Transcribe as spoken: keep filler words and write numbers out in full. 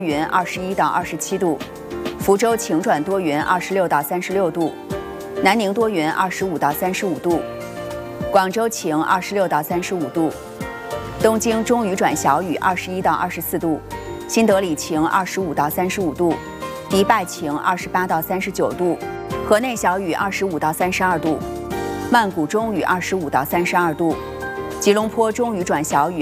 云二十一到二十七度，福州晴转多云二十六到三十六度，南宁多云二十五到三十五度，广州晴二十六到三十五度，东京中雨转小雨二十一到二十四度，新德里晴二十五到三十五度，迪拜晴二十八到三十九度，河内小雨二十五到三十二度，曼谷中雨二十五到三十二度，吉隆坡中雨转小雨。